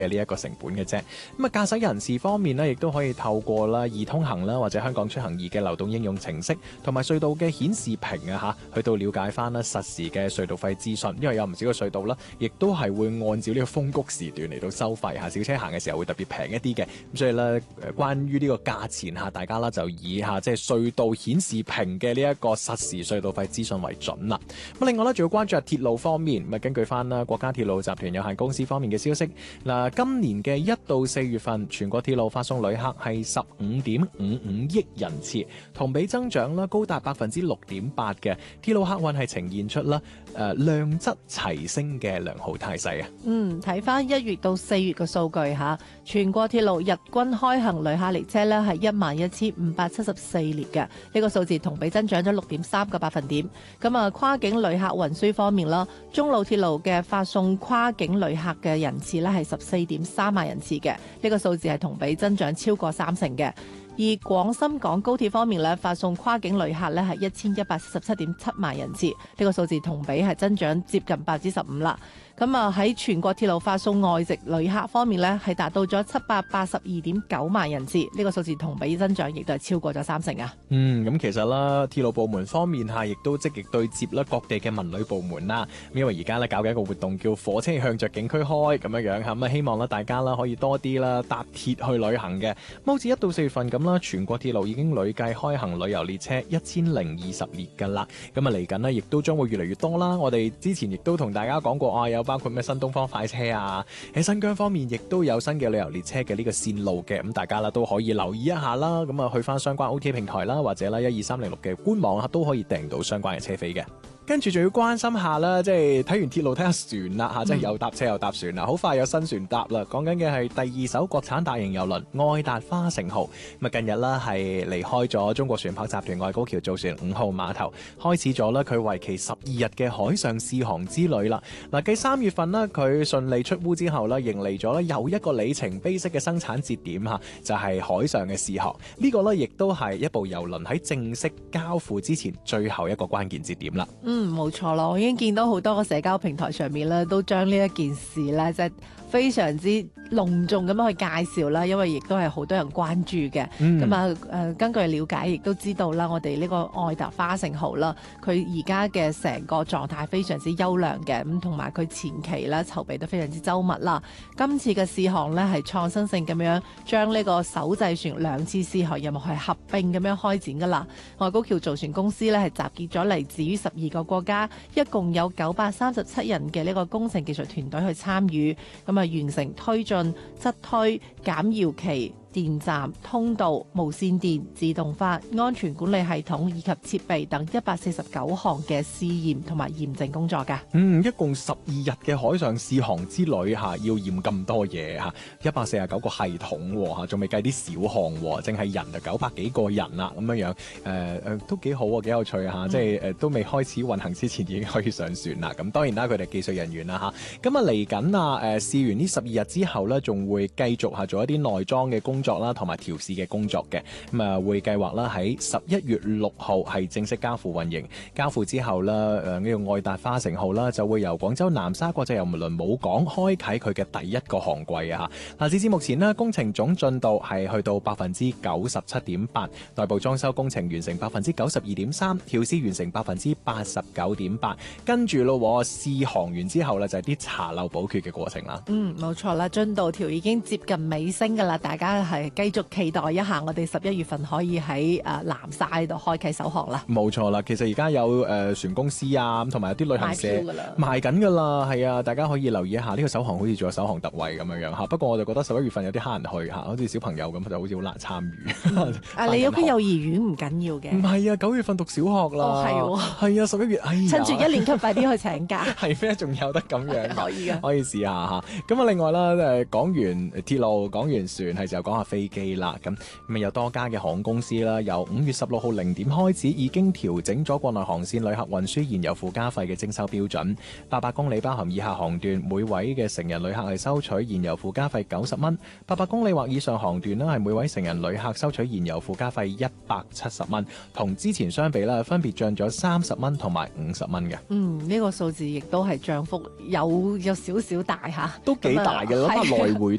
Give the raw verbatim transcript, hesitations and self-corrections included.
嘅呢一個成本嘅啫。咁啊，駕駛人士方面呢，亦都可以透過啦易通行啦或者香港出行易嘅流動應用程式同埋隧道嘅顯示屏啊嚇，去到了解翻啦實時嘅隧道費資訊。因為有唔少嘅隧道啦，亦都係會按照呢個風谷時段嚟到收費嚇，小車行嘅時候會特別平一啲嘅。咁所以咧，誒關於呢個價錢嚇，大家啦就以嚇即係隧道顯示屏嘅呢一個實時隧道費資訊為準啦。咁另外咧，仲要關注下鐵路方面。咁啊，根據翻啦國家鐵路集團有限公司方面嘅消息，嗱，今年嘅一到四月份，全國鐵路發送旅客係十五點五五億人次，同比增長啦高達百分之六點八嘅。鐵路客運係呈現出啦誒量質齊升嘅良好態勢啊。 嗯，睇翻一月到四月嘅數據嚇，全國鐵路日均開行旅客列車咧係一萬一千五百七十四列嘅，呢個數字同比增長咗六點三個百分點。咁啊，跨境旅客運輸方面啦，中路鐵路嘅發送跨境旅客嘅人次咧係十四點三萬人次嘅，呢個數字係同比增長超過三成嘅。而廣深港高鐵方面咧，發送跨境旅客咧係一千一百四十七點七萬人次，呢個數字同比係增長接近百分之十五啦。咁啊，喺全國鐵路發送外籍旅客方面咧，係達到咗七百八十二點九萬人次，呢個數字同比增長亦都係超過咗三成啊。 嗯，咁其實啦，鐵路部門方面嚇，亦都積極對接啦各地嘅文旅部門啦。因為而家咧搞緊一個活動叫火車向着景區開咁樣樣嚇，咁啊希望啦大家啦可以多啲啦搭鐵去旅行嘅。好似一到四月份咁啦，全國鐵路已經累計開行旅遊列車一千零二十列㗎啦。咁啊嚟緊呢，亦都將會越嚟越多啦。我哋之前亦都同大家講過啊，有包括咩新東方快車啊，喺新疆方面亦都有新嘅旅遊列車嘅呢個線路嘅，咁大家啦都可以留意一下啦。咁啊去翻相關 O T A 平台啦，或者啦一二三零六嘅官網都可以訂到相關嘅車飛嘅。跟住仲要關心下啦，即係睇完鐵路睇下船啦嚇，即係又搭車又搭船啦，好快有新船搭啦。講緊嘅係第二艘國產大型郵輪愛達花城號，咁啊近日啦係離開咗中國船舶集團外高橋造船五號碼頭，開始咗啦佢為期十二日嘅海上試航之旅啦。嗱，繼三月份啦佢順利出塢之後啦，迎嚟咗咧又一個里程碑式嘅生產節點嚇，就係海上嘅試航。呢個咧亦都係一部郵輪喺正式交付之前最後一個關鍵節點啦。 嗯，冇錯咯，我已經見到好多個社交平台上面咧，都將呢一件事咧，即係非常之隆重咁樣去介紹啦，因為亦都係好多人關注嘅。咁啊誒，根據了解，亦都知道啦，我哋呢個愛達花城號啦，佢而家嘅成個狀態非常之優良嘅，咁同埋佢前期咧籌備得非常之周密啦。今次嘅試航咧係創新性咁樣將呢個首製船兩次試航任務係合併咁樣開展噶啦。外高橋造船公司咧係集結咗嚟自於十二個國家，一共有九百三十七人嘅呢個工程技術團隊去參與，咁啊完成推進、側推、減搖旗、電站、通道、無線電、自動化、安全管理系統以及設備等一百四十九項嘅試驗同埋驗證工作㗎。 嗯，一共十二日嘅海上試航之旅嚇，要驗咁多嘢嚇，一百四十九個系統嚇，仲未計啲小項喎，淨係人就九百幾個人啦咁樣樣，誒、呃、誒都幾好啊，幾有趣嚇，嗯、即係誒都未開始運行之前已經可以上船啦。咁當然啦，佢哋技術人員啦嚇，咁啊嚟緊啊誒試完呢十二日之後咧，仲會繼續嚇做一啲內裝嘅工作啦，同埋調試嘅工作嘅，咁啊會計劃啦喺十一月六號係正式交付運營，交付之後啦，誒呢個愛達花城號啦就會由廣州南沙國際郵輪母港開啟佢嘅第一個航季啊！嚇，嗱，截至目前呢，工程總進度係去到百分之九十七點八，內部裝修工程完成百分之九十二點三，調試完成百分之八十九點八，跟住咯試航完之後咧就係啲查漏補缺嘅過程啦。 嗯，冇錯啦，進度條已經接近尾聲㗎啦，大家係繼續期待一下，我哋十一月份可以喺誒南沙度開啟首航啦。 冇錯啦，其實而家有誒、呃、船公司啊，同埋有啲旅行社賣緊㗎啦，係啊，大家可以留意一下呢、這個首航好似仲有首航特惠咁樣樣嚇。不過我就覺得十一月份有啲蝦人去嚇，好似小朋友咁就好似好難參與。嗯、啊， 你有啲幼兒園唔緊要嘅。唔係啊，九月份讀小學啦。哦，係喎。係啊，十一月，哎呀， 趁住一年級快啲去請假。 係咩？仲有得咁樣？ 可以嘅， 可以試下嚇。咁啊，另外啦，誒講完鐵路，講完船，係時候講下飛機啦。咁咁有多家嘅航空公司啦，由五月十六號零點開始已經調整咗國內航線旅客運輸燃油附加費嘅徵收標準。八百公里包含以下航段，每位嘅成人旅客係收取燃油附加費九十蚊；八百公里或以上航段呢，係每位成人旅客收取燃油附加費一百七十蚊，同之前相比啦，分別漲咗三十蚊同埋五十蚊嘅。 嗯，呢、這個數字亦都係漲幅有有少少大嚇， 都幾大嘅，諗下來回